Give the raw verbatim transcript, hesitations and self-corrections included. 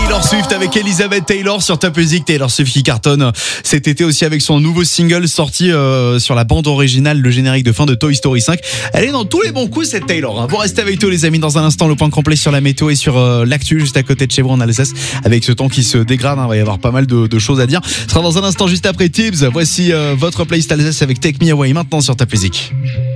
Taylor Swift avec Elizabeth Taylor sur Top Music. Taylor Swift qui cartonne cet été aussi avec son nouveau single sorti euh, sur la bande originale, le générique de fin de Toy Story cinq. Elle est dans tous les bons coups cette Taylor. Hein. Vous restez avec tous les amis dans un instant, le point complet sur la météo et sur euh, l'actu juste à côté de chez vous en Alsace. Avec ce temps qui se dégrade, hein, il va y avoir pas mal de, de choses à dire. Ce sera dans un instant juste après Tibbs. Voici euh, votre playlist Alsace avec Take Me Away maintenant sur Top Music.